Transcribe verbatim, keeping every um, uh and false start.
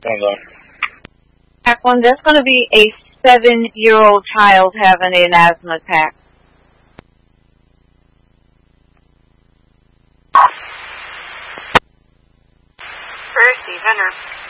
Hang on. Jacqueline, that's going to be a seven-year-old child having an asthma attack. First, Stephen, or